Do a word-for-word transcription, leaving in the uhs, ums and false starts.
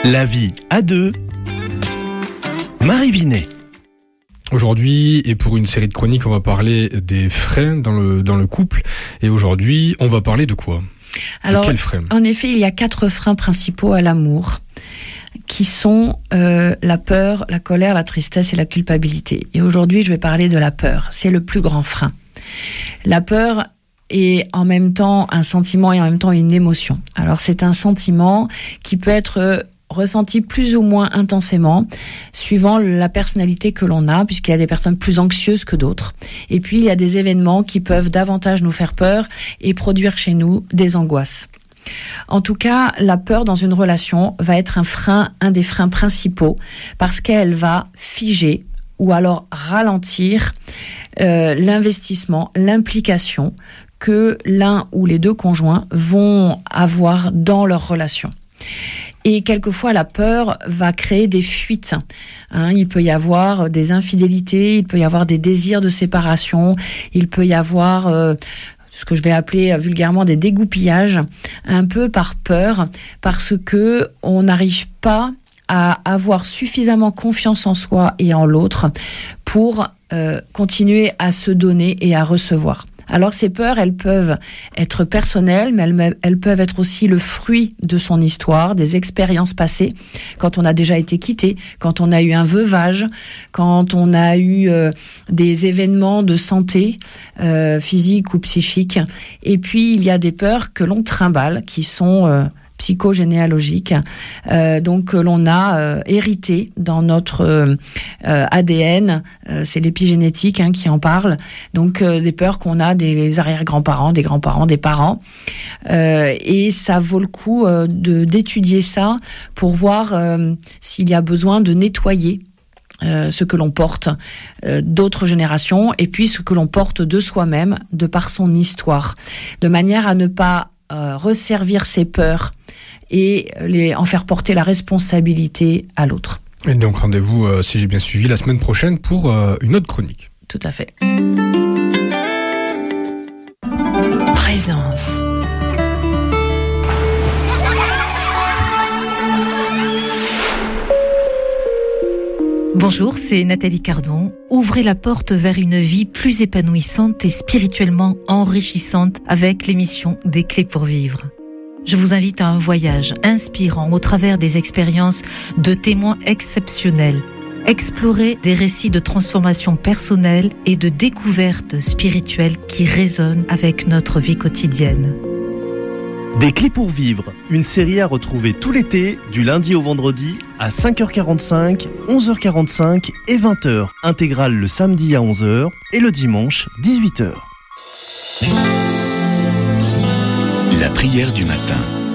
La vie à deux. Marie Binet. Aujourd'hui, et pour une série de chroniques, on va parler des freins dans le, dans le couple. Et aujourd'hui, on va parler de quoi ? Alors, de quels freins ? En effet, il y a quatre freins principaux à l'amour, qui sont euh, la peur, la colère, la tristesse et la culpabilité. Et aujourd'hui, je vais parler de la peur. C'est le plus grand frein. La peur est en même temps un sentiment et en même temps une émotion. Alors, c'est un sentiment qui peut être ressenti plus ou moins intensément, suivant la personnalité que l'on a, puisqu'il y a des personnes plus anxieuses que d'autres. Et puis, il y a des événements qui peuvent davantage nous faire peur et produire chez nous des angoisses. En tout cas, la peur dans une relation va être un frein, un des freins principaux, parce qu'elle va figer ou alors ralentir euh, l'investissement, l'implication que l'un ou les deux conjoints vont avoir dans leur relation. Et quelquefois, la peur va créer des fuites. Hein, il peut y avoir des infidélités, il peut y avoir des désirs de séparation, il peut y avoir euh, ce que je vais appeler vulgairement des dégouppillages, un peu par peur, parce que on n'arrive pas à avoir suffisamment confiance en soi et en l'autre pour euh, continuer à se donner et à recevoir. Alors ces peurs, elles peuvent être personnelles, mais elles, elles peuvent être aussi le fruit de son histoire, des expériences passées, quand on a déjà été quitté, quand on a eu un veuvage, quand on a eu euh, des événements de santé euh, physique ou psychique. Et puis il y a des peurs que l'on trimballe, qui sont euh, psychogénéalogiques, euh, donc que l'on a euh, hérité dans notre euh, A D N, euh, c'est l'épigénétique hein, qui en parle, donc euh, des peurs qu'on a des arrière-grands-parents, des grands-parents, des parents, euh, et ça vaut le coup euh, de, d'étudier ça pour voir euh, s'il y a besoin de nettoyer Euh, ce que l'on porte euh, d'autres générations et puis ce que l'on porte de soi-même de par son histoire, de manière à ne pas euh, resservir ses peurs et les, en faire porter la responsabilité à l'autre. Et donc rendez-vous, euh, si j'ai bien suivi, la semaine prochaine pour euh, une autre chronique. Tout à fait. Présence. Bonjour, c'est Nathalie Cardon. Ouvrez la porte vers une vie plus épanouissante et spirituellement enrichissante avec l'émission Des Clés pour Vivre. Je vous invite à un voyage inspirant au travers des expériences de témoins exceptionnels. Explorer des récits de transformation personnelle et de découverte spirituelle qui résonnent avec notre vie quotidienne. Des Clés pour Vivre, une série à retrouver tout l'été, du lundi au vendredi, à cinq heures quarante-cinq, onze heures quarante-cinq et vingt heures. Intégrale le samedi à onze heures et le dimanche dix-huit heures. La prière du matin.